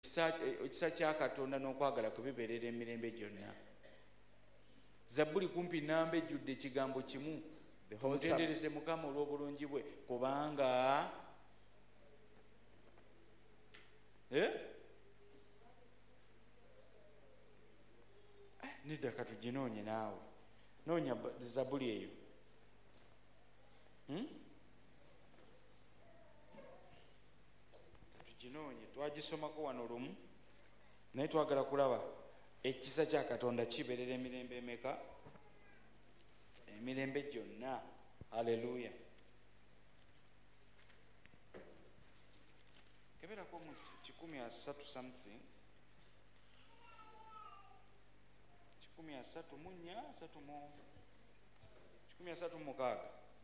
ekisa kya Katonda n'okwagala kwe bibeerera emirembe gyonna. Zabbuli kumpi nnamba ejjudde ekigambo kimu, tumutendereze Mukama olw'obulungi bwe kubanga nedda katuginoonye naawe noonya Zabbuli eyo. Tuginoonye, twagisomako wano lumu naye twagala kulaba ekisa kya Katonda kibeerera emirembe emeka? Emirembe gyonna. Haleluya. Keberako mu 130 something 136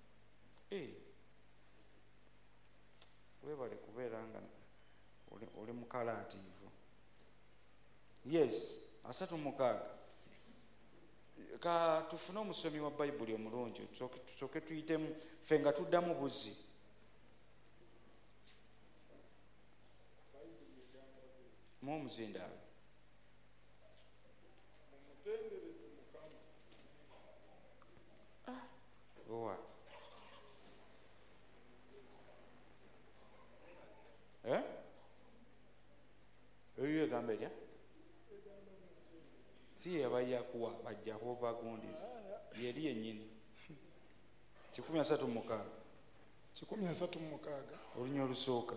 webale kubeera nga oli mukalaativu. Yes, 36. Ka tufune omusomi wa Bayibuli omulungi tusooke tuyitemu ffe nga tuddamu buzzi. Mu omuzindaalo owa eyo egamba erya si yabayakuwa bajja hova gondies yeri yennyini. 136 olunya olusooka.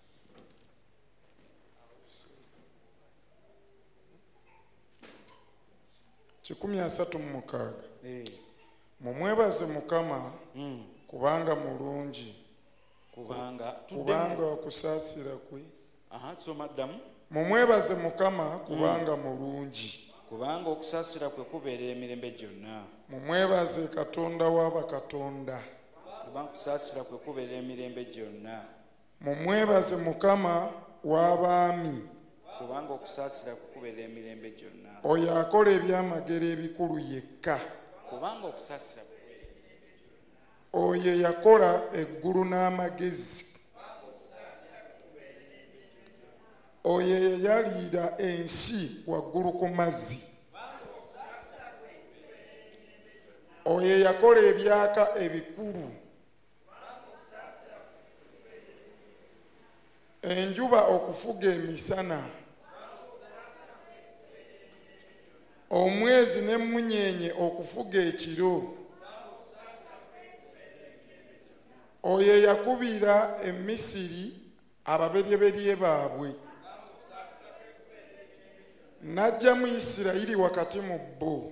Mumwebaze Mukama kubanga mulungi, kubanga okusaasira kwe. Soma ddamu. Mumwebaze Mukama kubanga mulungi, kubanga okusaasira kwe kubeerera emirembe gyonna. Mumwebaze Katonda w'abakatonda, kubanga okusaasira kwe kubeerera emirembe gyonna. Mumwebaze Mukama w'abaami, kubanga okusaasira kwe kubeerera emirembe gyonna. Oyo akola ebyamagero ebikulu yekka, kubanga okusaasira kwe. Oyo yakola eggulu n'amagezi, oyo yayalira ensi waggulu ku mazzi, oyo yakola ebyaka ebikulu, enjuba okufuga emisana, omwezi n'emmunyeenye okufuga ekiro, oyo yakubira Emisiri ababeryeberye baabwe, n'aggyamu Isirayiri wakati mu bo.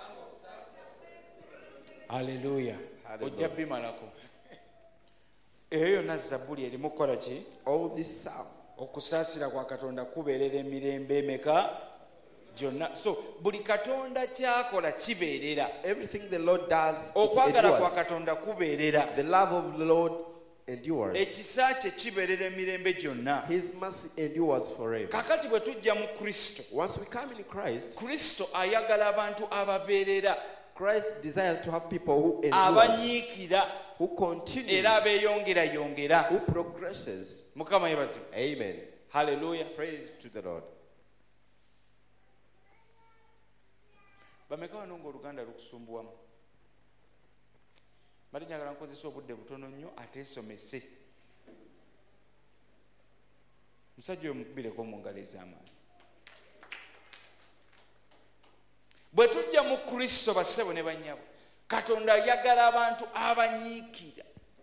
Haleluya. Ojja bimalako. Eyo yonna Zabbuli erimu kukola ki? All this psalm. Okusaasira kwa Katonda kubeerera emirembe emeka gyonna. So buli Katonda kyakola kibeerera. Everything the Lord does, okwagala kwa Katonda kubeerera. The love of the Lord endures. Ekisa kye kibeerera emirembe gyonna. His mercy endures forever. Kakati bwe tujja mu Kristo. Once we come in Christ, Kristo ayagala abantu ababeerera. Christ desires to have people who endure, abanyiikira, who continues, era abeeyongera, who progresses. Mukama yebaze. Amen. Hallelujah. Praise to the Lord. Bameka wano ng'oluganda lukusumbuwamu. Bali njagala nkozesa obudde butono nnyo ateesomese. Musajja oyo mukubireko mu ngalo ez'amaanyi. Bwe tujja mu Kristo bassebo ne bannyabo, Katonda ayagala abantu abanyiikira,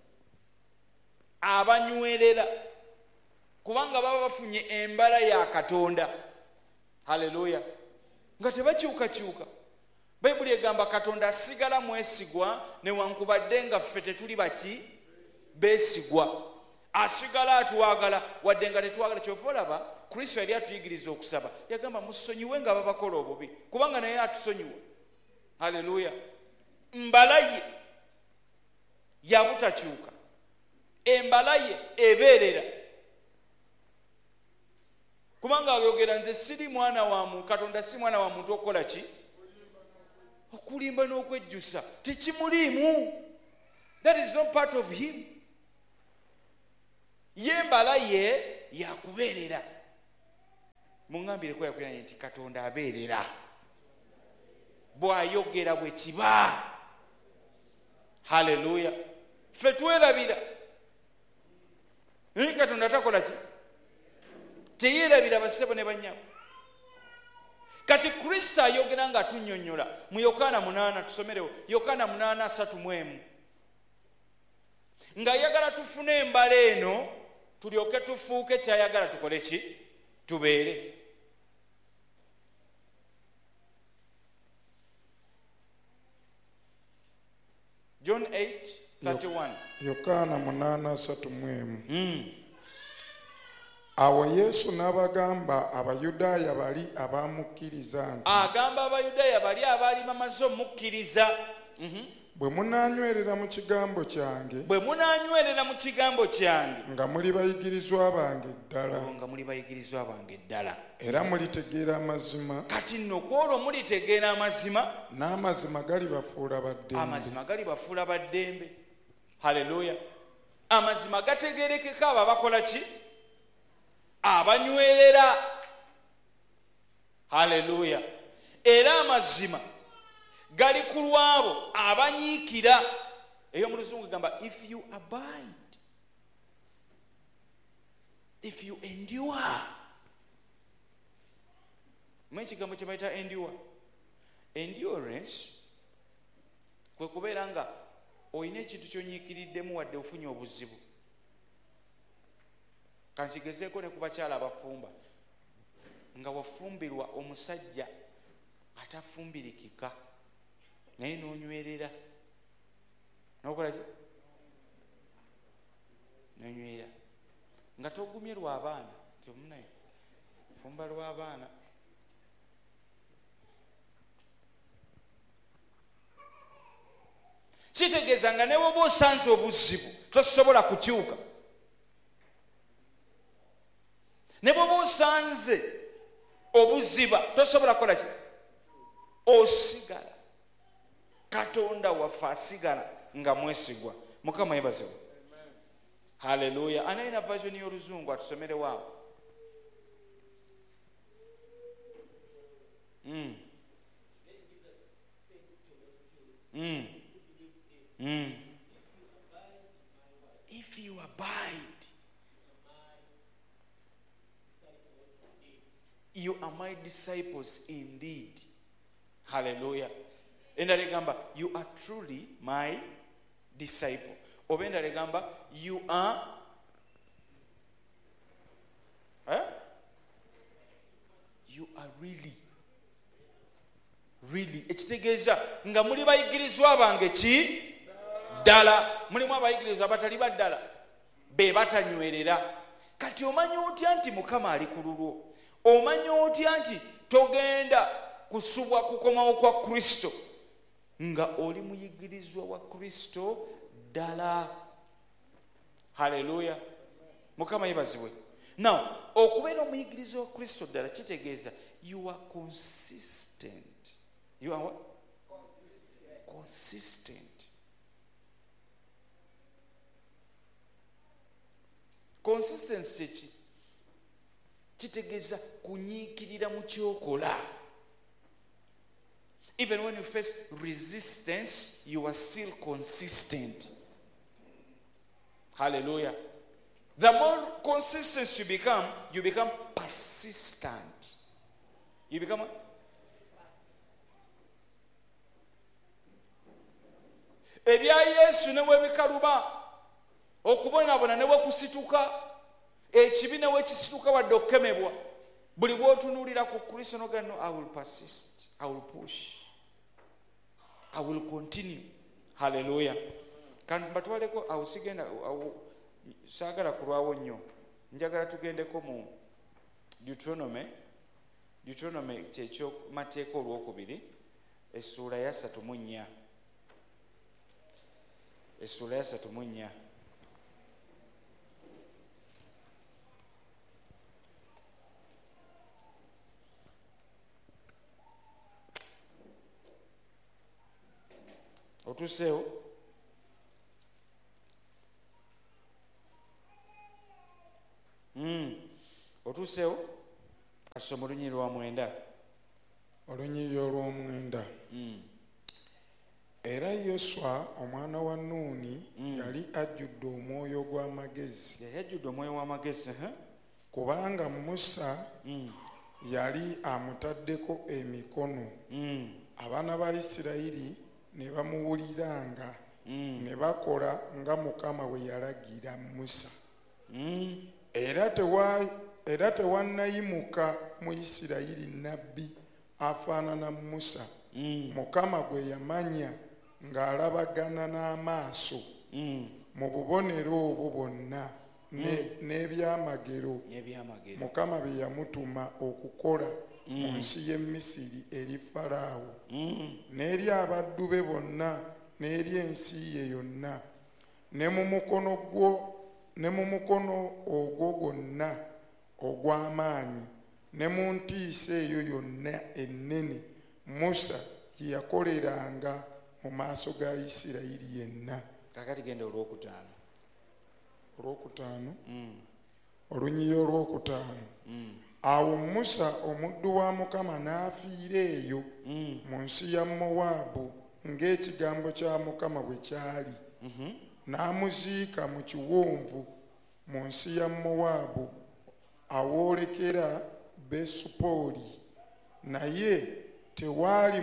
abanywerera, kubanga baba bafunye embala ya Katonda. Haleluya. Nga tebakyukakyuka. Bayibuli egamba Katonda asigala mwesigwa newankubadde nga ffe tetuli baki beesigwa. Asigala atwagala wadde nga tetwagala. Kyova olaba Kristo yali atuyigiriza okusaba, yagamba musonyiwe nga babakola obubi kubanga naye atusonyiwa. Haleluya. Mbala ye yabutakyuka, embala ye ebeerera, kubanga ayogera nze siri mwana wa muntu, Katonda si mwana wa muntu okukola ki? Okulimba n'okwejjusa tekimuliimu. That is not part of him. Ye mbala ye yakubeerera. muŋambireko yakwiranye nti Katonda abeerera, bw'ayogera bwe kiba. Haleluya. Ffe twerabira naye Katonda takola ki? Teyeerabira bassebo ne bannyabo. Kati Kristo ayogera nga atunnyonnyola mu Yokaana 8, tusomerewo Yokaana 8:31, ng'ayagala tufune embala eno tulyoke tufuuke kyayagala tukole ki? Tubeere. John 8:31. Yokaana 8:31. Awo Yesu n'abagamba Abayudaaya bali abaamukkiriza nti, agamba Abayudaaya bali abaali bamaze omukkiriza, bwe munaanywerera mu kigambo kyange, bwe munaanywerera mu kigambo kyange, nga muli bayigirizwa bange ddala, nga muli bayigirizwa bange ddala, era mulitegeera amazima, kati nno kwolwo mulitegeera amazima, n'amazima galibafuula baddembe. amazima galibafuula baddembe. Haleluya. Amazima gategeerekeka abo abakola ki? Abanywerera. Haleluya. Era amazima gali ku lwabo abanyiikira. Eyo mu Luzungu gamba if you abide, if you endure. Mwenye kigambo kye bayita endure. Endurance kwe kubeera nga olina ekintu kyonyiikiriddemu wadde ofunye obuzibu. Kankigezeeko ne ku bakyala abafumba, nga wafumbirwa omusajja atafumbirikika naye n'onywerera, n'okola ki? N'onywerera nga togumye lw'abaana, kyomunaye fumba lw'abaana. Kitegeeza nga ne bw'oba osanze obuzibu tosobola kukyuka, ne bw'oba osanze obuziba tosobola kukola ki? Osigala. Katonda waffe asigala nga mwesigwa. Mukama yebazewo. Haleluya. Anaina version y'Oluzungu atusomerewo awo. If you abide, you are my disciples indeed. Hallelujah. Endala egamba you are truly my disciple. Oba endala egamba you are you are really. Ekitegeeza nga muli bayigirizwa bange ki? Ddala. Mulimu abayigirizwa abatali baddala be batanywerera. Kati omanya otya nti Mukama ali ku lulwo? Omanya otya nti togenda kusubwa kukomawo kwa Kristo nga oli muyigirizwa wa Kristo ddala? Haleluya. Mukama yebazibwe. Now, okubeera omuyigirizwa wa Kristo ddala kitegeeza you are consistent. You are what? Consistent. Consistency ki? Kitegeeza kunyiikirira mu kyokola. Even when you face resistance, you are still consistent. Hallelujah. The more consistent you become persistent. You become what? Ebya Yesu ne bwebikaluba, okubonaabona ne bwekusituka, ekibi ne bwekisituka wadde okukemebwa, buli bw'otunuulira ku Kristo n'ogamba no, I will persist, I will push, I will continue. Hallelujah. Kandi batwaleko awo sigenda saagala kulwawo nnyo, njagala tugendeko mu Deuteronomy kyekyo mateeka olwokubiri essuula ya 34. Essuula ya 34. Otuseewo? Otuseewo? Kati katusoma olunyiri lwa 9. olunyiriri olw'omwenda. Era Yoswa omwana wa Nuuni yali ajjudde omwoyo gw'amagezi, yali ajjudde omwoyo w'amagezi, kubanga Musa yali amutaddeko emikono. Abaana ba Isirayiri ne bamuwuliranga ne bakola nga Mukama bwe yalagira Musa. Era tewannayimuka mu Isirayiri nnabbi afaanana Musa, Mukama gwe yamanya ng'alabagana n'amaaso mu bubonero obwo bwonna n'ebyamagero Mukama bye yamutuma okukola mu nsi y'e Misiri eri Falaawo n'eri abaddu be bonna n'eri ensi ye yonna, ne mu mukono ogwo gwonna ogw'amaanyi, ne mu ntiisa eyo yonna ennene Musa gye yakoleranga mu maaso ga Isirayiri yenna. Kakati genda olwokutaano. Olunyiriri olwokutaano. Awo Musa omuddu wa Mukama n'afiira eyo mu nsi ya Mowaabu ng'ekigambo kya Mukama bwe kyali, n'amuziika mu kiwonvu mu nsi ya Mowaabu awoolekera Besupooli. Naye tewaali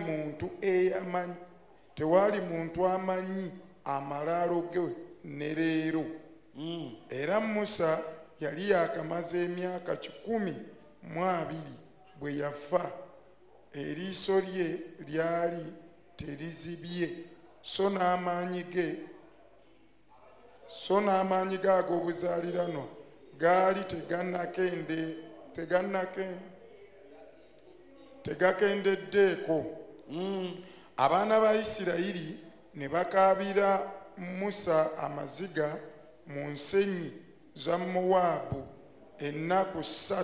muntu amanyi amalaalo ge ne leero. Era Musa yali yakamaze emyaka 12 bwe yafa, eriiso lye lyali terizibye, so n'amaanyi ge ag'obuzaaliranwa gaali tegakendeddeeko. Abaana ba Isirayiri ne bakaabira Musa amaziga mu nsenyi za Mowaabu ennaku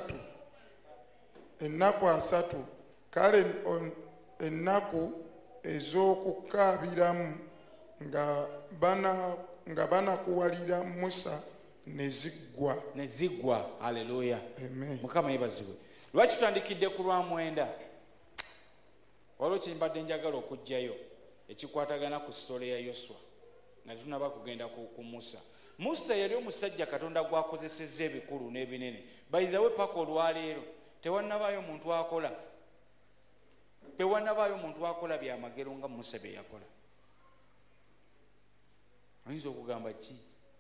3. Kale ennaku ez'okukaabiramu nga banakuwalira Musa ne ziggwa. Haleluya. Amen. Mukama yebazibwe. Lwaki tutandikidde ku lwa 9? Waliwo kyembadde njagala okujjayo ekikwatagana ku sitole ya Yoswa nga tunaba kugenda ku Musa. Musa yali omusajja Katonda gwakozesezza ebikulu n'ebinene. By the way, paka olwaleero tewannabaayo muntu akola byamagero nga Musa bye yakola. Oyinza okugamba ki?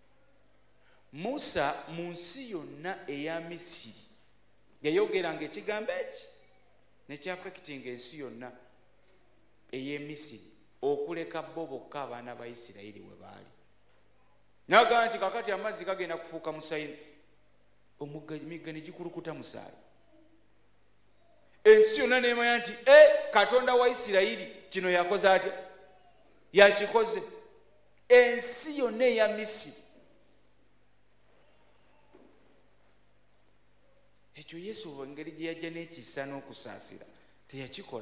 Musa mu nsi yonna eya Misiri yayogeranga ekigambo eki nekyafekitinga ensi yonna ey'e Misiri okuleka bo bokka abaana ba Isirayiri we baali. N'agamba nti kakati amazzi gagenda kufuuka musayini, emigga ne gikulukuta musaayi. Ensi yonna neemanya nti Katonda wa Isirayiri kino yakoze atya? Yakikoze. Ensi yonna eya Misiri. Ekyo Yesu engeri gye yajja n'ekisa n'okusaasira teyakikola.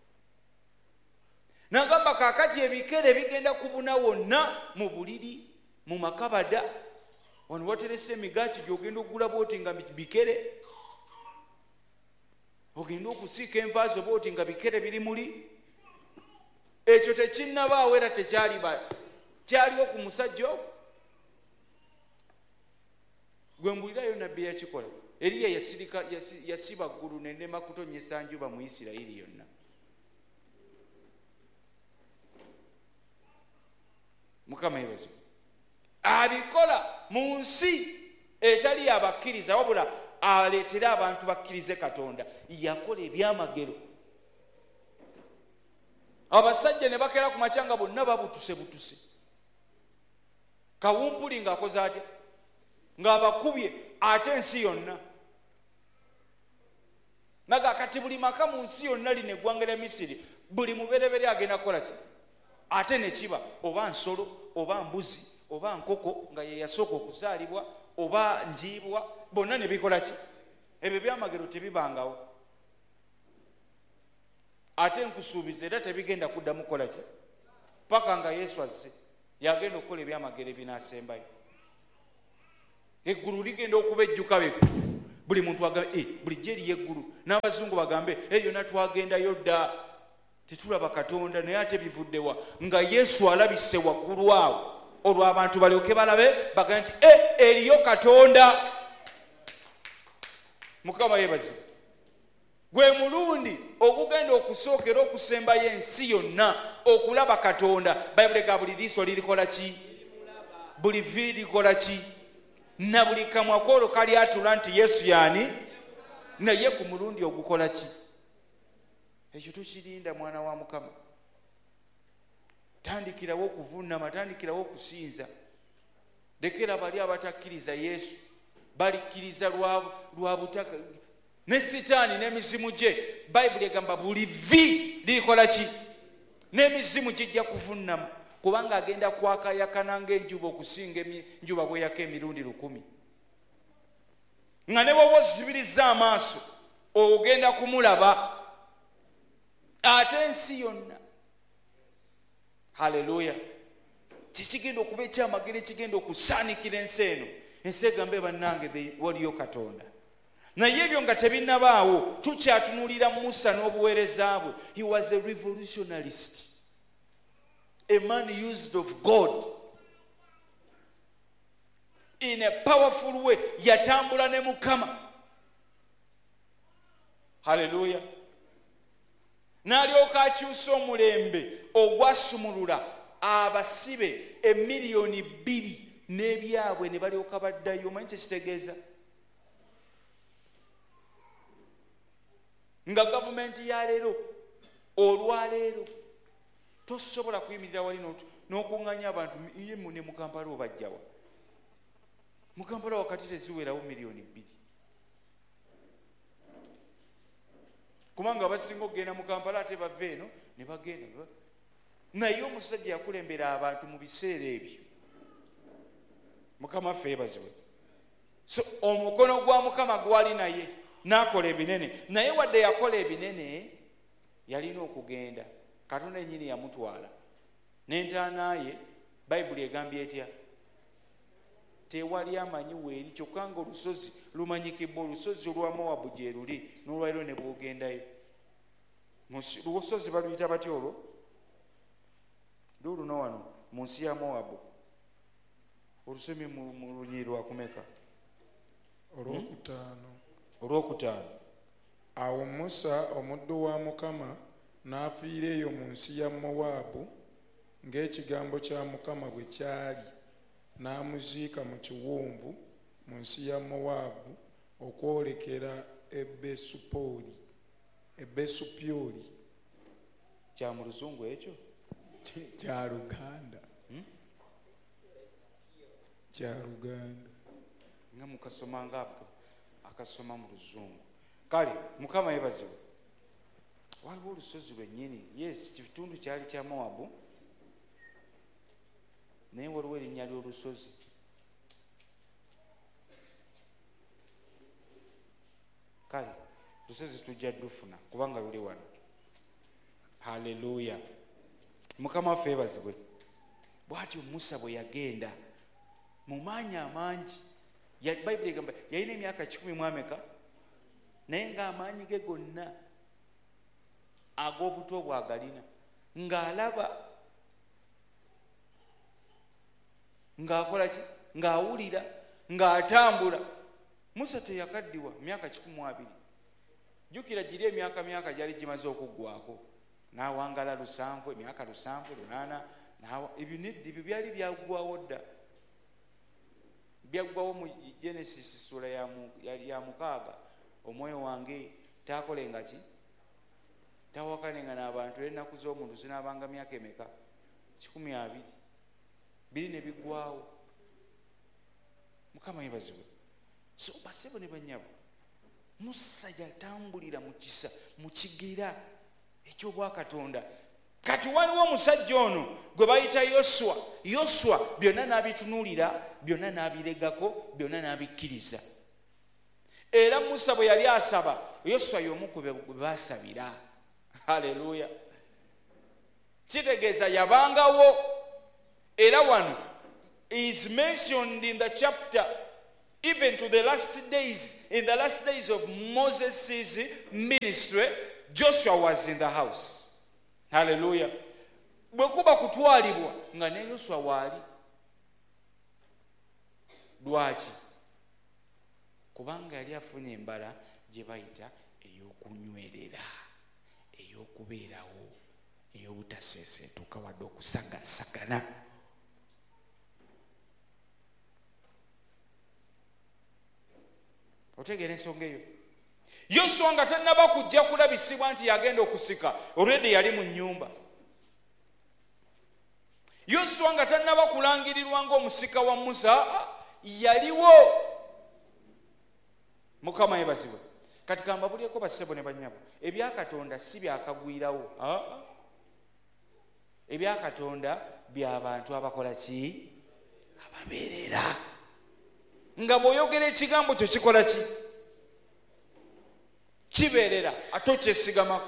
N'agamba kaakati ebikere bigenda kubuna wonna mu buliri, mu makabada. Wano waterese emigaati gy'ogenda okugula booti nga bikere. Ogenda okusiika envaazo booti nga bikere biri muli. Ekyo tekinnabaawo era kyaliwo ku musajja ogwo. Gwe mbulirayo nabbi yakikola. Eriya yasiba ggulu n'enema kutonyesa njuba mu Isirayiri yonna. Mukama yebazibwe. Abikola mu nsi etali abakkiriza wabula aleetera abantu bakkirize Katonda. Yakola ebyamagero. Abasajja ne bakera ku macanga bonna babutuse. Kawumpuli ng'akoze atya? Ng'abakubye ate ensi yonna. Naga kati buli maka mu nsi yonna lino eggwanga lya Misiri buli muberebere agenda kukola ki? Ate ne kiba oba nsolo oba mbuzi oba nkoko nga ye yasooka okuzaalibwa oba njiibwa bonna ne bikola ki? Ebyo byamagero tebibangawo. Ate nkusuubiza era tebigenda kuddamu kukola ki? Paka nga Yesu azze yagenda okukola ebyamagero ebinaasembayo. Eggulu ligenda okuba ejjuka be buli muntu agambe bulijjo eriyo eggulu, n'abazungu bagambe yonna twagendayo dda tetulaba Katonda, naye ate bivuddewa nga Yesu alabise waggulu awo, olwo abantu balyoke balabe bagambe nti eriyo Katonda. Mukama yeebazibwe. Gwe mulundi ogugenda okusookera okusembayo ensi yonna okulaba Katonda. Bayibuli ga buli liiso lirikola ki? Buli vvi likola ki? Na buli kamwa koolo kalyatula nti Yesu y'ani? Naye ku mulundi ogukola ki? Ekyo tukirinda mwana wa Mukama. Tandikirawo okuvuunama, tandikirawo okusinza. Lekera bali abatakkiriza Yesu balikkiriza lwa butaka ne Sitaani n'emizimu gye. Bayibuli egamba buli vvi lirikola ki? N'emizimu gijja kuvuunama, kubanga agenda kwakayakana ng'enjuba okusinga enjuba bweyaka emirundi 1,000. Nga ne bw'oba ozibiriza amaaso ogenda kumulaba ate ensi yonna. Haleluya. Kikigenda okuba ekyamagero ekigenda okusaanikira ensi eno. Ensi egambe bannange waliyo Katonda. Naye ebyo nga tebinnabaawo, tukyatunuulira Musa n'obuweereza bwe. He was a revolutionarist, a man used of God in a powerful way. Yatambula ne Mukama. Haleluya. N'alyoka akyusa omulembe ogwasumulula abasibe 2,000,000 n'ebyabwe ne balyoka baddayo. Omanyi kye kitegeeza? Nga gavumenti ya leero, olwaleero tosobola kuyimirira wali n'okuŋŋanya abantu ye ne mu Kampala obajjawa. Mu Kampala wakati teziwerawo 2,000,000. Kubanga abasinga okugenda mu Kampala ate bava eno ne bagenda. Naye omusajja yakulembera abantu mu biseera ebyo. Mukama ffe yeebazibwe. So omukono gwa Mukama gwali naye n'akola ebinene. Naye wadde yakola ebinene yalina okugenda. Katonda yennyini yamutwala n'entaana ye. Bayibuli egambye etya? Tewali amanyi weeri, kyokka nga olusozi lumanyikibwa. Olusozi olwa Mowabu gye luli, n'olwaliro ne bw'ogendayo. Olusozi baluyita batya olwo? Luno wano mu nsi ya Mowabu. Olusemi mu lunyiri lwakumeka? Olwokutaano. Awo Musa omuddu wa Mukama n'afiira eyo mu nsi ya Mowabu ng'ekigambo kya Mukama bwe kyali, n'amuziika mu kiwonvu mu nsi ya Mowabu okwolekera Ebesupyoli. Kya mu Luzungu ekyo? Kya Luganda. Kya Luganda. Nga mukasoma ngaako akasoma mu Luzungu. Kale Mukama yeebazibwe. Waliwo olusozi lwennyini. Yes, kitundu kyali kya Mowabu, naye waliwo erinnya ly'olusozi. Kale lusozi tujja dufuna kubanga luli wano. Haleluya. Mukama waffe yeebazibwe. Bw'atyo Musa bwe yagenda mu maanyi amangi. Bayibuli egamba yalina emyaka 10 mu ameka, naye ng'amaanyi ge gonna ag'obuto bwagalina, ng'alaba, ng'akola ki? Ng'awulira, ng'atambula. Musa teyakaddiwa myaka 12. Jjukira giri emyaka gyali gimaze okuggwako. N'awangala 7, emyaka 7, 8. Ebyo nedda, ebyo byali byaggwawo dda. Byaggwawo mu Genesis sura ya 6. Omwoyo wange taakolenga ki? Tawakanenga n'abantu. Ennaku z'omuntu zinaabanga myaka emeka? 12. Biri ne biggwawo. Mukama yeebazibwe. So basebo ne bannyabo, Musa yatambulira mu kisa, mu kigera eky'obwakatonda. Kati waliwo omusajja ono gwe bayita Yoswa. Yoswa byonna n'abitunuulira, byonna n'abiregako, byonna n'abikkiriza. Era Musa bwe yali asaba, Yoswa y'omu ku be baasabira. Haleluya. Kitegeeza yabangawo. Era wano is mentioned in the chapter even to the last days, in the last days of Moses' ministry, Joshua was in the house. Hallelujah. Bwekuba kutwalibwa nga ne Yoswa waali. Lwaki? Kubanga yali afunye embala gye bayita ey'okunywerera, ey'okubeerawo, ey'obutaseeseetuka wadde okusagasagana. Otegeera ensonga eyo? Yoswa nga tannaba kujja kulabisibwa nti yagenda okusika, already yali mu nnyumba. Yoswa nga tannaba kulangirirwa ng'omusika wa Musa, yaliwo. Mukama yebazibwe. Kati kambabulyeko bassebo ne bannyabo, ebya Katonda si byakagwirawo. Ebya Katonda by'abantu abakola ki? Ababeerera. Nga bw'oyogera ekigambo kyo kikola ki? Kibeerera, ate okyesigamako.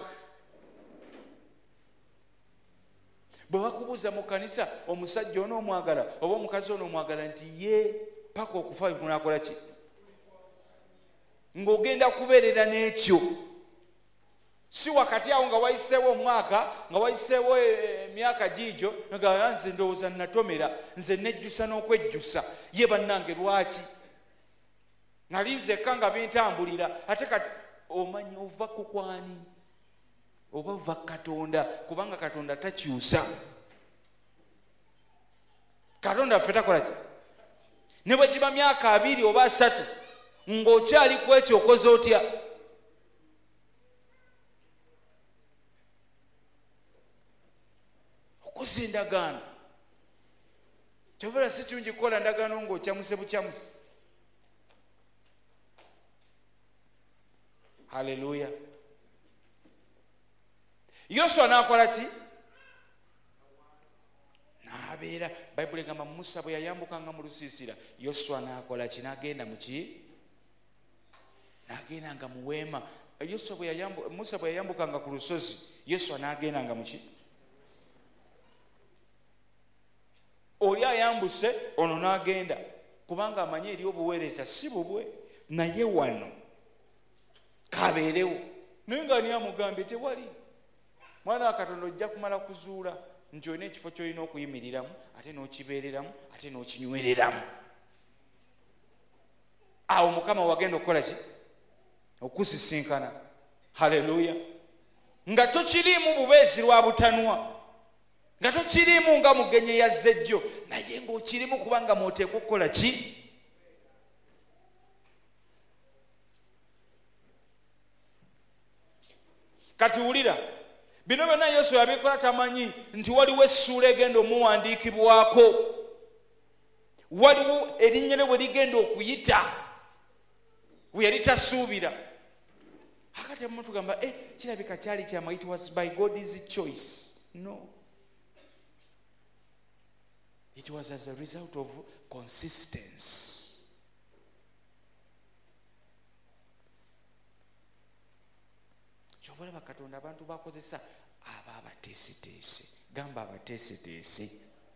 Bwe bakubuuza mu kkanisa omusajja onoomwagala oba omukazi onoomwagala nti ye paka okufa kunaakola ki? Ng'ogenda kubeerera n'ekyo. Si wakati awo nga wayiseewo omwaka, nga wayiseewo emyaka giigyo, nga nze ndowooza natomera, nze nejjusa n'okwejjusa. Ye bannange lwaki? Nali nzekka nga bintambulira, ate kati omanyi ova ku kwani? Oba ova Katonda, kubanga Katonda takyusa. Katonda ffe takola ki? Ne bwe giba myaka 2 oba 3 ng'okyali ku ekyo okoze otya? Okoze endagaano. Kyobera si kirungi kukola ndagaano ng'okyamuse bukyamuse. Haleluya. Yoswa n'akola ki? N'abeera. Bayibuli egamba Musa bwe yayambukanga mu lusiisira, Yoswa n'akola ki? N'agenda mu ki? N'agendanga mu weema. Musa bwe yayambukanga ku lusozi, Yoswa n'agendanga mu ki? Oli ayambuse, ono n'agenda. Kubanga amanyi eri obuweereza si bubwe, naye wano kabeerewo. Naye nga ani amugambye tewali. Mwana wa Katonda ojja kumala kuzuula nti olina ekifo ky'olina okuyimiriramu, ate n'okibeereramu, ate n'okinywereramu. Awo Mukama wagenda okukola ki? Okusisinkana. Haleluya. Nga tokiriimu bubeezi lwa butanwa, nga tokiriimu nga mugenyi yazze jjo, naye ng'okirimu kubanga mw'oteekwa okukola ki? Kati wulira, bino byonna Yoswa yabikola tamanyi nti waliwo essuula egenda omuwandiikibwako, waliwo erinnya lye bwe ligenda okuyita, we yali tasuubira. Akati abamu tugamba kirabika kyali kyama, it was by God's choice. No. It was as a result of consistency. Kyovalaba Katonda abantu bakozesa aba abateeseteese. Gamba abateeseteese.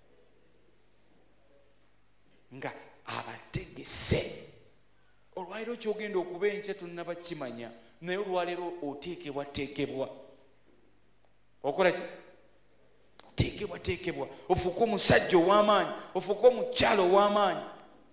Nga abategese. Olwaleero kyogenda okuba enkya tonnaba kimanya, naye olwaleero oteekebwa. Okola ki? Teekebwa. Ofuuka omusajja ow'amaanyi, ofuuka omukyalo ow'amaanyi.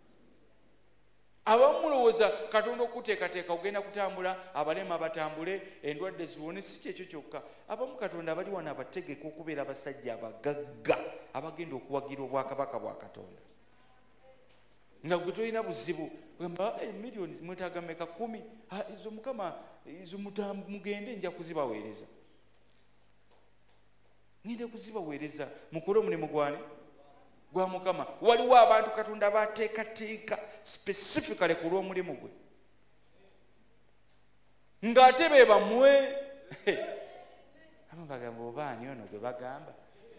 Abamu mulowooza Katonda okuteekateeka ogenda kutambula, abalema batambule, endwadde ziwone. Si kyekyo kyokka. Abamu Katonda abali wano abategeka okubeera abasajja abagagga abagenda okuwagira obwakabaka bwa Katonda. Nga gwe tolina buzibu, gamba millions mwetaaga meka 10, izo Mukama izo mugende nja kuzibaweereza. Ngende kuzibaweereza mukole omulimu gwane gwa Mukama. Waliwo abantu Katonda bateekateeka specifically ku lw'omulimu gwe, ng'ate be bamwe abamu bagamba oba ani ono gwe bagamba.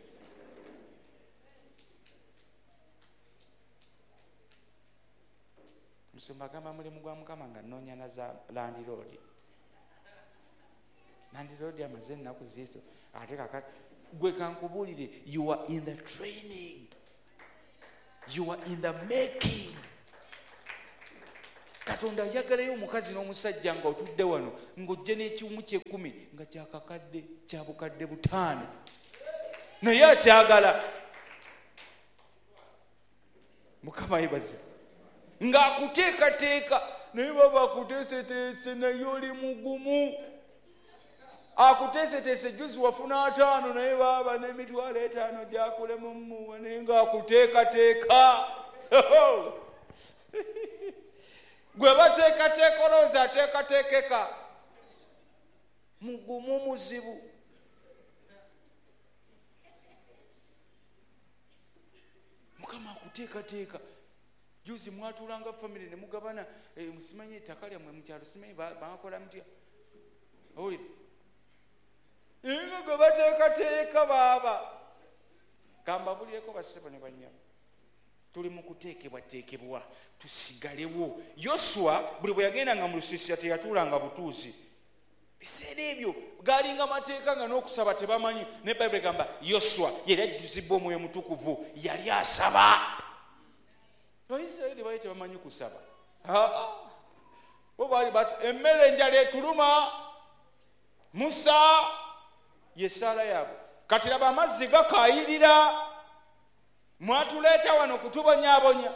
Musumba agamba mulimu gwa Mukama nga nnoonya na za landiroodi. Landiroodi amaze ennaku ziizo, ate kakati gwe kankubuulire, you are in the training, you are in the making. Katonda ayagalayo omukazi n'omusajja nga otudde wano ng'ojja n'ekimu ky'ekumi nga kyakakadde kya bukadde 5 naye akyagala. Mukama yebazibu. Ng'akuteekateeka naye baba akuteeseteese naye oli mugumu. Akuteeseteese juzi wafuna 5 naye baba n'emitwalo 5 gyakulemu mmuwa naye ng'akuteekateeka. Gwe bateekateeka olowooza ateekateekeka. Mugumu muzibu. Mukama akuteekateeka. Juzi mwatuulanga family ne mugabana musimanyi ettaka lyammwe mu kyalo simanyi bakola mutya. Owulidde? Nga gwe bateekateeka baaba. Kambabulyeko bassebo ne bannyabo. Tuli mu kuteekebwateekebwa tusigalewo. Yoswa buli bwe yagendanga mu lusiisira teyatuulanga butuuzi. Biseera ebyo galinga mateeka nga n'okusaba tebamanyi. Ne Bayibuli egamba Yoswa yali ajjuzibwa Omwoyo Mutukuvu yali asaba. Abayisirayiri baali tebamanyi kusaba. Bo baali basi emmere enjala etuluma. Musa yesaala yaabwe. Kati laba amazzi gakaayirira. Mwatuleeta wano kutubonyaabonya.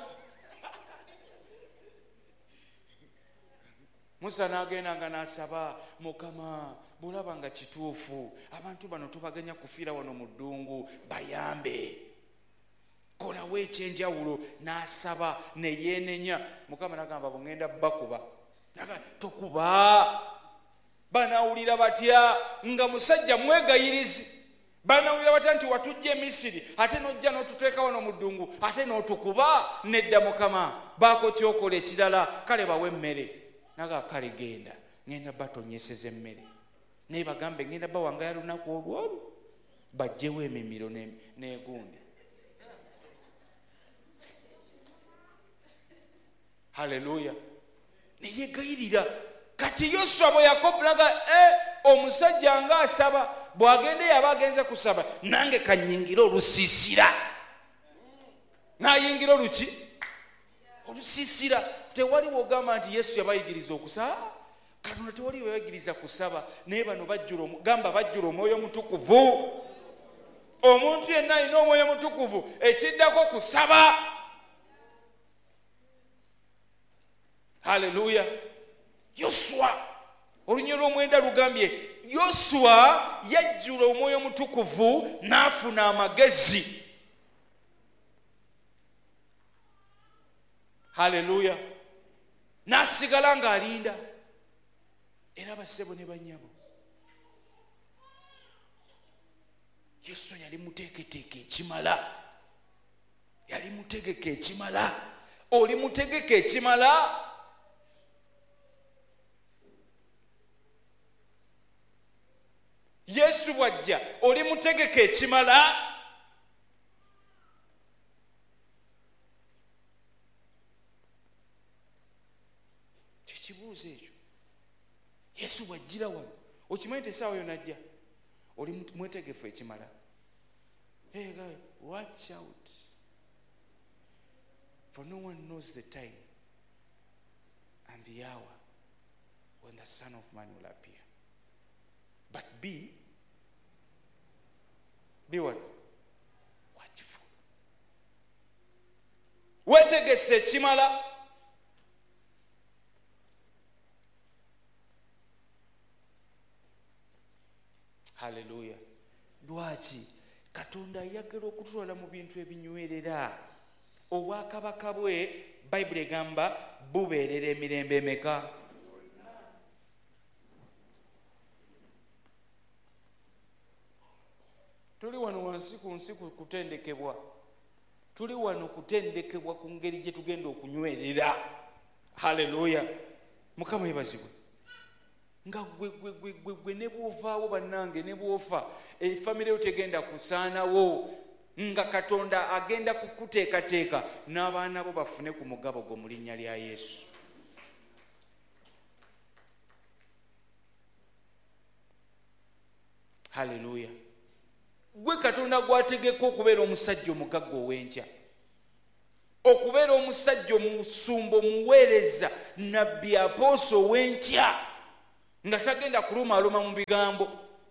Musa n'agendanga n'asaba, Mukama bulaba nga kituufu abantu bano tubaganya kufiira wano mu ddungu bayambe. Kolawo ekyenjawulo. N'asaba ne yeenenya. Mukama n'agamba bw'ŋŋenda bakuba. Tokuba. Banaawulira batya nga musajja mwegayirizi. Banaawulira batya nti watujja e Misiri ate n'ojja n'otuteeka wano mu ddungu ate n'otukuba. Nedda Mukama baako kyokola ekirala, kale bawe emmere. Naga kale genda ngenda batonyeseza emmere. Naye bagambe ngenda bawangaya lunaku olwolu bajjewo emimiro n'egundi. Haleluya. Neyegayirira. Kati Yoswa bwe yakobulaga omusajja nga asaba bw'agende yaba agenze kusaba nange kanyingira olusiisira. N'ayingira oluki? Olusiisira. Tewaliwo ogamba nti Yesu yabayigiriza okusaba. Katonda tewaliwo yabayigiriza kusaba. Naye bano gamba bajjula Omwoyo Mutukuvu. Omuntu yenna alina Omwoyo Mutukuvu ekiddako kusaba. Haleluya. Yoswa olunyiro lw'omwenda lugambye Yoswa yajjula Omwoyo Mutukuvu n'afuna amagezi. Haleluya. N'asigala ng'alinda. Era bassebo ne bannyabo, Yesu yali muteeketeeke ekimala. Yali mutegeke ekimala. Oli mutegeke ekimala. Yesu bw'ajja oli mutegeke ekimala. Tekibuuzo ekyo. Yesu bw'ajjira wano okimanyi nti essaawa yo najja oli mwetegefu ekimala. Hey guys, watch out, for no one knows the time and the hour when the Son of Man will appear. But be what? Watchful. Wetegese ekimala. Haleluya. Lwaki Katonda ayagala okutwala mu bintu ebinywerera. Obwakabaka bwe Bayibuli egamba bubeerera emirembe emeka? Tuli wano wansi ku nsi kutendekebwa. Tuli wano kutendekebwa ku ngeri gye tugenda okunywerera. Haleluya. Mukama yebazibwe. Nga gwe ne bw'ovaawo bannange ne bw'ofa efamire yo tegenda kusaanawo nga Katonda agenda kukuteekateeka n'abaana bo bafune ku mugabo gwo mu linnya lya Yesu. Haleluya. Gwe Katonda gwategeka okubeera omusajja omugagga ow'enkya. okubeera omusajja omusumba omuweereza nabbi apooso w'enkya nga tagenda kulumaaluma mu bigambo.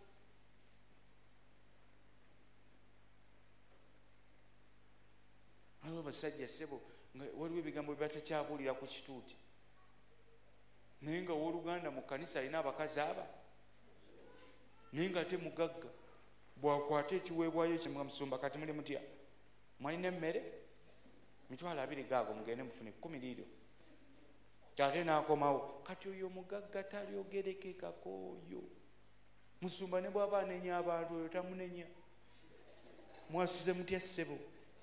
waliwo abasajja ssebo nga waliwo ebigambo byebatakyabuulira ku kituuti, naye nga owooluganda mu kanisa alina abakazi aba, naye nga ate mugagga. bwakwata ekiweebwayo kyemuga musumba kati muli mutya, mwalina emmere $20 gaago mugende mufune 10 liiro, ate n'akomawo. kati oyo mugagga talyogerekekako oyo musumba ne bw'aba anenya abantu oyo tamunenya. mwasuze mutya ssebo?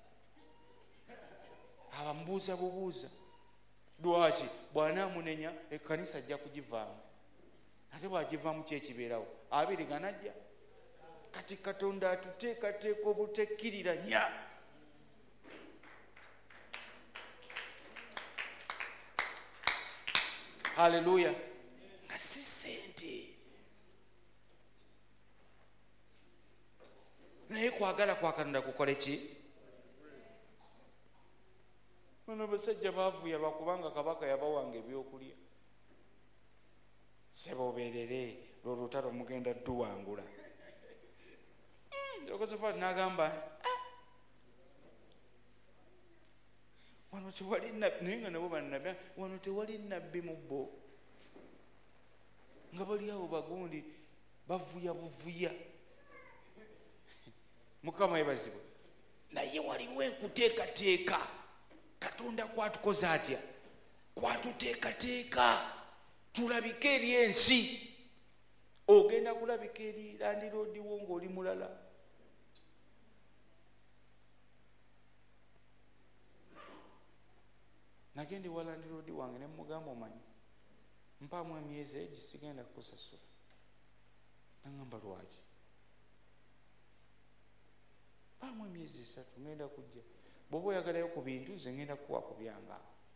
abamubuuza bubuuza lwaki bw'anaamunenya ekkanisa ajja kugivaamu, ate bw'agivaamu kyekibeerawo abiri ganajja. kati Katonda atuteekateeka obutekkiriranya. Haleluya. nga si ssente naye kwagala kwa Katonda kukole ki? bano basajja baavuya bakubanga kabaka yabawanga ebyokulya. seboberere lwolutalo mugenda tuwangula. Yehosafati n'agamba wano tewali nabbi, naye nga nabo bannabbi, wano tewali nabbi mu bo, nga bali awo bagundi bavuya buvuya. Mukama yebazibwe. naye waliwo enkuteekateeka. Katonda kwatukoze atya? kwatuteekateeka tulabike eri ensi. ogenda kulabika eri landiroodiwo ng'oli mulala. nagende wa landiroodi wange ne mugamba omanyi mpaamu emyezi egi sigenda kukusasula. nagamba lwaki? mpaamu emyezi 3 ngenda kujja, bw'oba oyagalayo ku bintu ze ngenda kukuwa ku byange.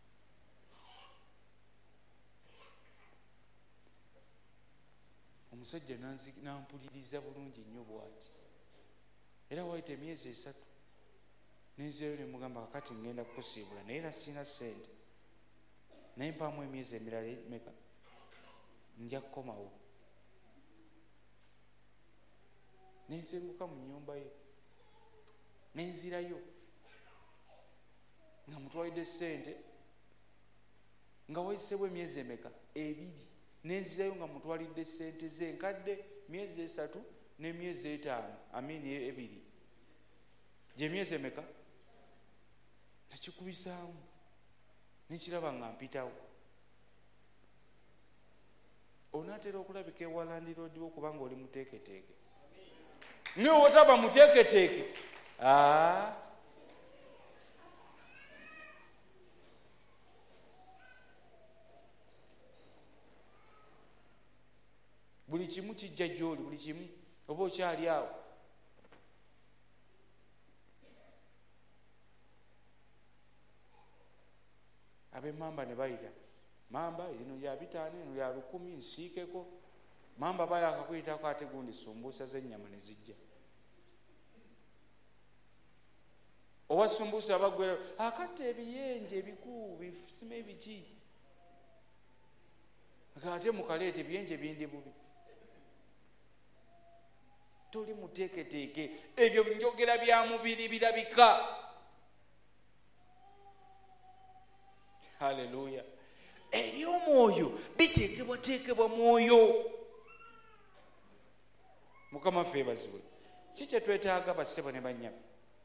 omusajja nampuliriza bulungi nnyo bwati, era wayita emyezi 3 nenzeeyo ne mugamba kakati ngenda kukusiibula naye era sina ssente, naye mpaamu emyezi emirala meka nja kukomawo. nensenguka mu nnyumba ye nenzirayo nga mutwalidde ssente, nga wayiseewo emyezi emeka 2, nenzirayo nga mutwalidde ssente ze nkadde myezi 3 n'emyezi 5, amini 2, gye myezi emeka. nakikubisaamu nekiraba nga mpitawo. onaatera okulabika ewa landiroodiwo kubanga oli muteeketeeke. naye otaba muteeketeeke buli kimu kijja gy'oli, buli kimu oba okyali awo. ab'emmamba ne bayita mamba lino lya 5, lino lya 10, nsiikeko. mamba bayakakuyitako ate gundi sumbuusa z'ennyama ne zijja. owa sumbuusa abagwera akatta ebiyenje ebikuu bifusime ebiki, ate mukaleeta ebiyenje bindi bubi. toli muteeketeeke. ebyo njogera bya mubiri birabika. Haleluya. eby'omwoyo biteekebwateekebwa mwoyo. mukama ffe bazibwe. si kye twetaaga bassebo ne bannyabo.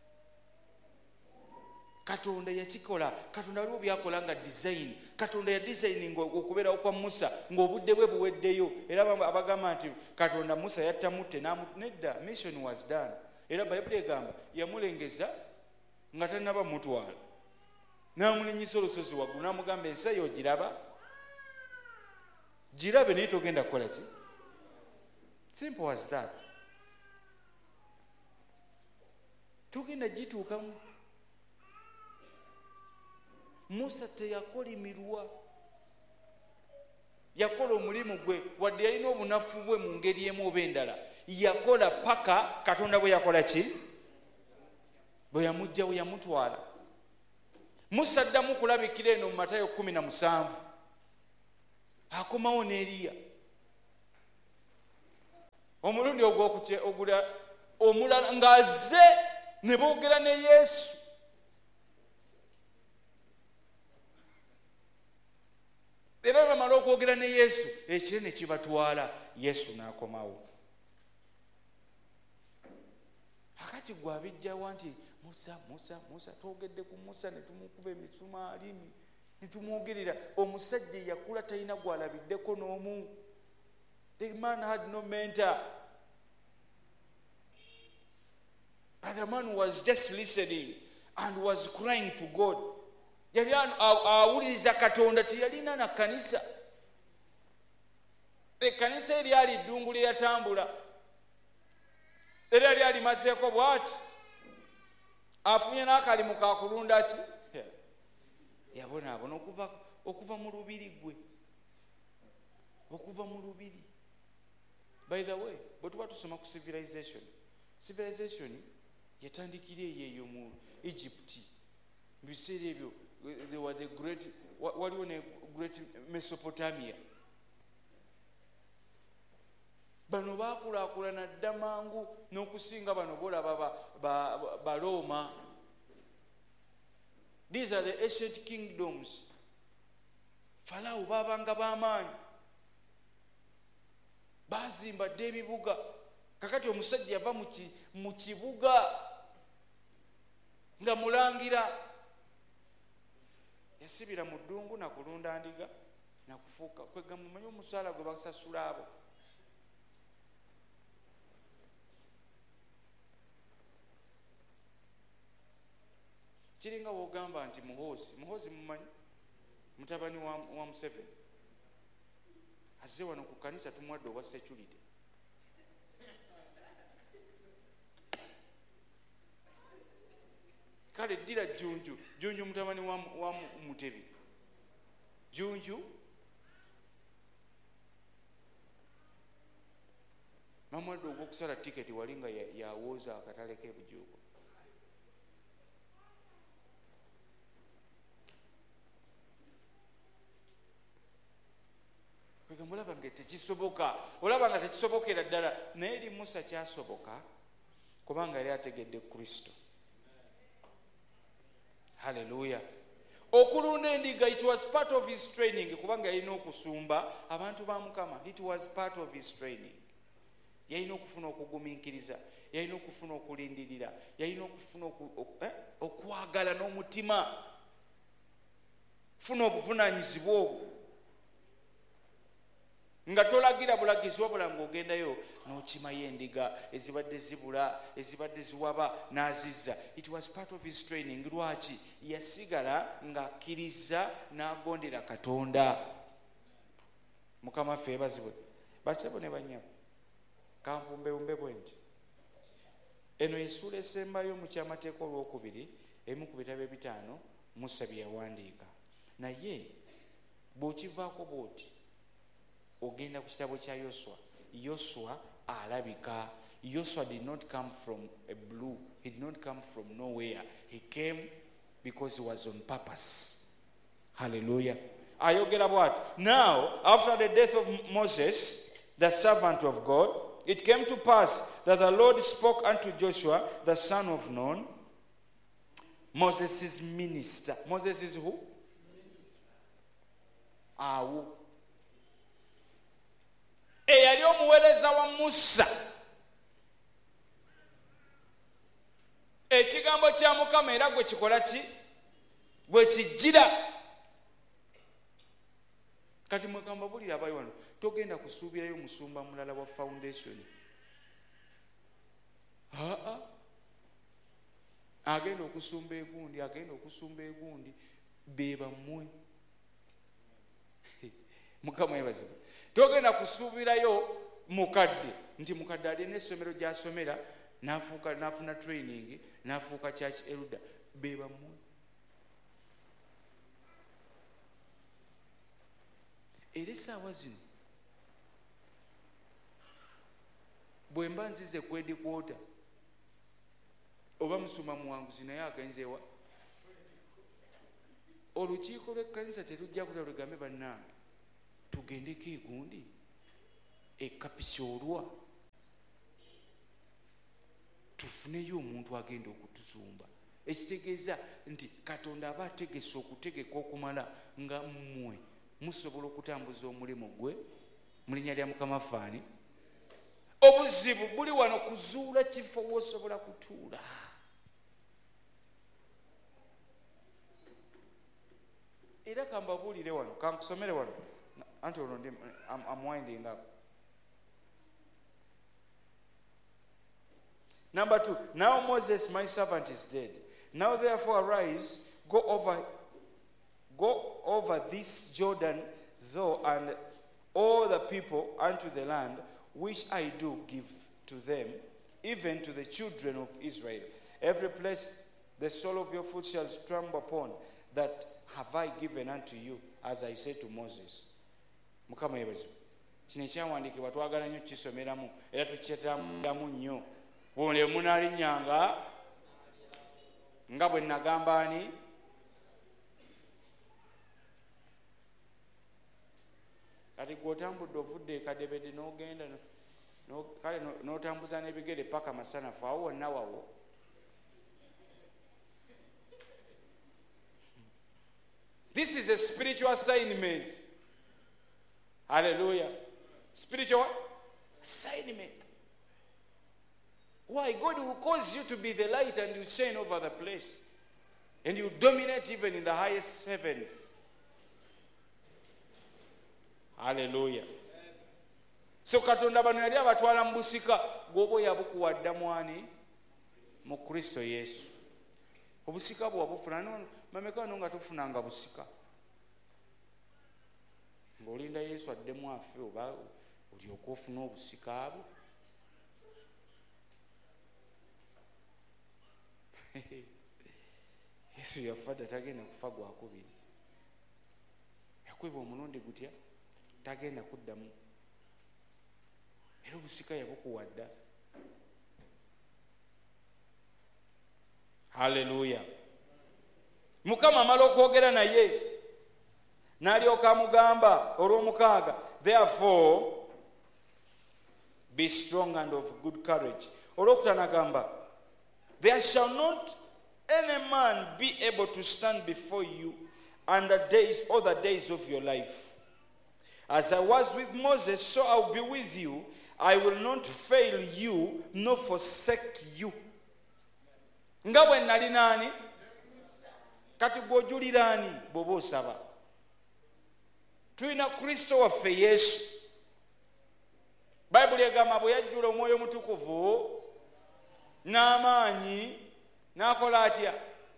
Katonda yakikola. Katonda waliwo byakola nga design. Katonda ya designing okubeerawo kwa Musa ng'obudde bwe buweddeyo, era abagamba nti Katonda Musa yattamutte nedda. mission was done. era Bayibuli egamba yamulengeza nga tannaba mutwala, n'amulinyisa olusozi waggulu n'amugamba ensi eyo ogiraba, girabe naye togenda kukola ki? Simple as that. togenda gituukamu. Musa teyakolimirwa, yakola omulimu gwe, wadde yalina obunafu bwe mu ngeri emu oba endala. yakola paka Katonda bwe yakola ki? bwe yamugjawo yamutwala. Musa addamu kulabikira eno mu Matayo 17 akomawo ne Eriya. Omulundi ogula omulala ng'azze ne boogera ne Yesu. Era bamala okwogera ne Yesu ekire ne kibatwala, Yesu n'akomawo. Akati gwe abijjawa nti Musa twogedde ku Musa ne tumukuba emisumaali ne tumwogerera. Omusajja yakula talina gwalabiddeko n'omu. The man had no mentor. But the man was just listening and was crying to God. Yali awuliriza Katonda, tiyalina na kanisa. Ekkanisa eryali ddungu lye yatambula era lyali maseeko bw'ati, afunye n'akalimu ka kulunda ki, yabonaabona okuva mu lubiri gwe, okuva mu lubiri. By the way, bwe tuba tusoma ku civilization yatandikira eyo mu Egypt. Mu biseera ebyo they were the great, waliwo ne great Mesopotamia. Bano baakulaakulana dda mangu n'okusinga bano bolaba ba Roma. These are the ancient kingdoms. Farao baabanga b'amaanyi, baazimba dda ebibuga. Kakati omusajja yava mu kibuga nga mulangira, yasibira mu ddungu nakulunda ndiga nakufuuka kwegamba mumanyi omusaala gwe basasula abo. Kiringa wogamba nti Muhoozi mumanyi, mutabani wa Museveni, azze wano ku kanisa tumwadde obwa security. Kale ddira Junju mutabani wa Mutebi. Junju mamwadde ogw'okusala tiketi wali nga yawooza akatale k'ebujuuko. Olaba nga tekisoboka, olaba nga tekisobokera ddala, naye eri Musa kyasoboka kubanga yali ategedde Kristo. Hallelujah. Okulunda endiga, it was part of his training, kubanga yalina okusumba abantu ba Mukama. It was part of his training. Yalina okufuna okugumiikiriza, yalina okufuna okulindirira, yalina okufuna okwagala n'omutima, funa obuvunaanyizibwa obwo nga tolagira bulagizi wabula ng'ogendayo n'okimayo endiga ezibadde zibula, ezibadde ziwaba n'azizza. It was part of his training. Lwaki? Yasigala ng'akkiriza n'agondera Katonda. Mukama ffe ebazibwe. Basebo ne bannyabo, kampumbewumbe bwe nti eno essuula esembayo mu kyamateeka olwokubiri emu ku bitabo 5 Musa bye yawandiika. Naye bw'okivaako bw'oti ogenda ku kitabo kya Yoswa alabika. Yoswa did not come from a blue. He did not come from nowhere. He came because he was on purpose. Hallelujah. Ayogera bw'ati. Now, after the death of Moses, the servant of God, it came to pass that the Lord spoke unto Joshua, the son of Nun, Moses' minister. Moses is who? Awo. Eyali omuweereza wa Musa. Ekigambo kya Mukama era gwe kikola ki? Gwe kijjira. Kati mugamba bulira abayi wano, togenda kusuubirayo musumba mulala wa foundation. Agenda okusumba egundi, be bammwe. Mukama yebazibwe. Togenda kusuubirayo mukadde nti mukadde alina essomero gy'asomera n'afuna training n'afuuka church elder, be bammwe. Era essaawa zino bwe mba nzize kwedi kwota oba musuma muwanguzi naye agenzeewa olukiiko lw'ekkanisa terujja kuta lugambe bannange tugendeko egundi ekapisoolwa tufuneyo omuntu agenda okutuzumba. Ekitegeeza nti Katonda aba ategese okutegeka okumala nga mmwe musobola okutambuza omulimu gwe mu linnya lya Mukama faani. Obuzibu buli wano kuzuula kifo w'osobola kutuula. Era kambabuulire wano, kankusomere wano anti ono ndi I'm winding up. Number 2, now Moses my servant is dead. Now therefore arise, go over this Jordan, thou and all the people unto the land which I do give to them, even to the children of Israel. Every place the sole of your foot shall trample upon, that have I given unto you, as I said to Moses. Mukama yebazo. Kino ekyawandiikibwa twagala nnyo kisomeramu era tukyetambulamu nnyo. Bw'ole munaalinnyanga nga bwe nagamba ani kati gw'otambudde ovudde ekadebede n'ogenda kale n'otambuza n'ebigere paka masanafu awo wonna wawo. This is a spiritual assignment. Hallelujah. Spiritual assignment. Why? God will cause you to be the light and you shine over the place. And you dominate even in the highest heavens. Hallelujah. So Katonda bano yali abatwala mu busika gwoba yabukuwadda mwani mu Kristo Yesu. Obusika bwo wabufuna mameka wano nga tufunanga busika. Ng'olinda Yesu addemu afe oba olyoka ofuna obusika abo. Yesu yafadda tagenda kufa gwakubiri. Yakweba omulundi gutya tagenda kuddamu. Era obusika yabukuwadda. Hallelujah. Mukama amala okwogera naye n'alyoka amugamba olw'omukaaga, therefore be strong and of good courage. Olwokutaano agamba, there shall not any man be able to stand before you all the days of your life. As I was with Moses, so I will be with you. I will not fail you, nor forsake you. Nga bwe nali nani? Kati gw'ojulira ani bw'oba osaba? Tulina Kristo waffe Yesu. Bayibuli egamba bwe yajjula Omwoyo Mutukuvu n'amaanyi n'akola atya?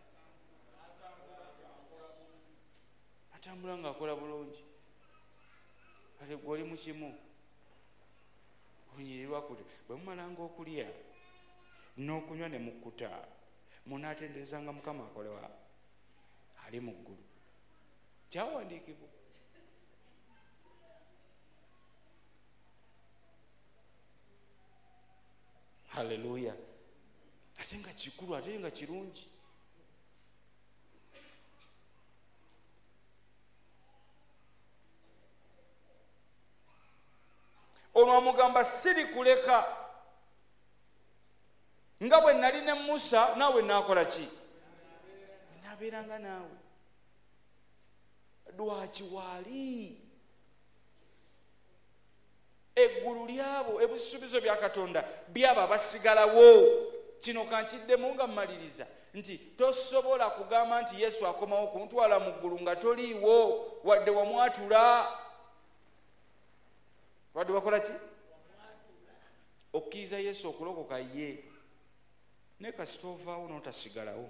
Atambula ng'akola bulungi. Kati gw'oli mu kimu olinyirirwa kuti bwe mumalanga okulya n'okunywa ne mukkuta munaatenderezanga Mukama akolewa ali mu ggulu. Kyawandiikibwa. Hallelujah. Ate nga kikulu, ate nga kirungi. Ono amugamba siri kuleka nga bwe nali ne Musa naawe naakola ki? Naabeeranga naawe. Lwaki waali eggulu lyabo ebisuubizo bya Katonda byabo abasigalawo. Kino kankiddemu nga mmaliriza nti tosobola kugamba nti Yesu akomawo kuntwala mu ggulu nga toliiwo wadde wamwatula. Wadde wakola ki? Okkiriza Yesu okulokoka ye. Ne kasita ovaawo n'otasigalawo,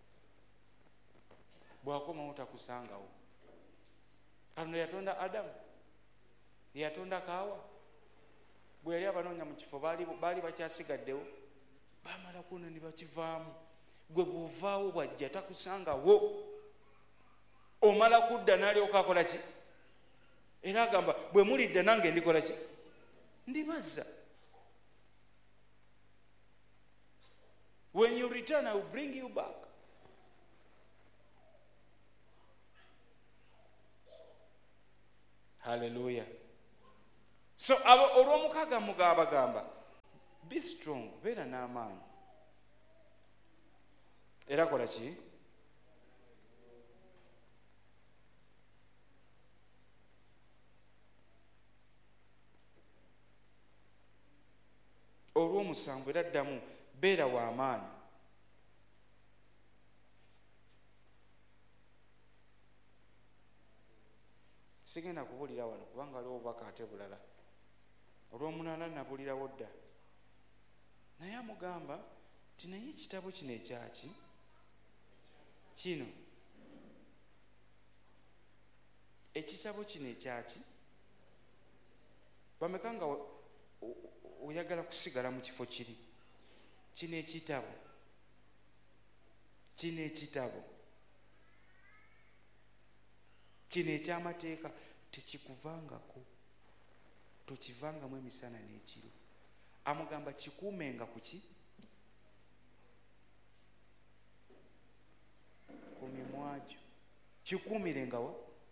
bw'akomawo takusangawo. Kano yatonda Adamu, yatonda Kaawa. Bwe yali abanoonya mu kifo baali bakyasigaddewo, baamala kuno ne bakivaamu. Gwe bw'ovaawo bw'ajja takusangawo. Omala kudda n'alyoka akola ki? Era agamba bwe mulidda nange ndikola ki? Ndibazza. When you return, I will bring you back. Hallelujah. So olw'omukaaga mugamba be strong, beera n'amaanyi era kola ki? Olw'omusanvu era ddamu beera w'amaanyi. Sigenda kubulira wano kubanga waliwo obubaka ate bulala. Olw'omunaana nabulirawo dda. Naye amugamba nti naye ekitabo kino ekyaki kino ekitabo kino ekyaki bameka nga oyagala kusigala mu kifo kiri kino ekitabo kino ekyamateeka tekikuvangako, tokivangamu emisana n'ekiro. Amugamba kikuumenga kuki? Ku mimwa gyo, kikuumirengawa.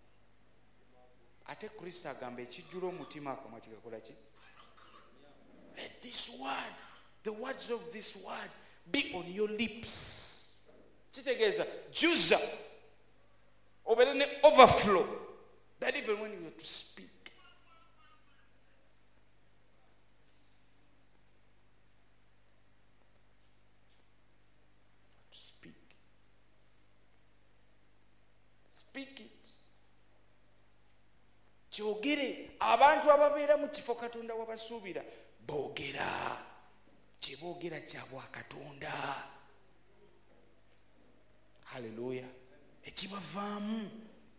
Ate Kristo agamba ekijjula omutima akamwa kigakola ki? Let this word, the words of this word be on your lips. Kitegeeza juza obeere ne overflow that even when you are to speak, speak it. Kyogere. Abantu ababeera mu kifo Katonda wabasuubira boogera, kyeboogera kya bwa Katonda. Haleluya. Ekibavaamu